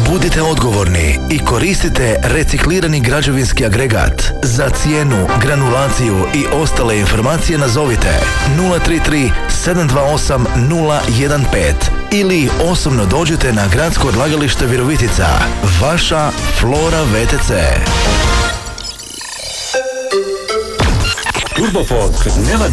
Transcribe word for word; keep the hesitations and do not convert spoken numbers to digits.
Budite odgovorni i koristite reciklirani građevinski agregat. Za cijenu, granulaciju i ostale informacije nazovite nula tri tri sedam dva osam nula jedan pet ili osobno dođite na gradsko odlagalište Virovitica. Vaša Flora ve te ce. Turbofolk, never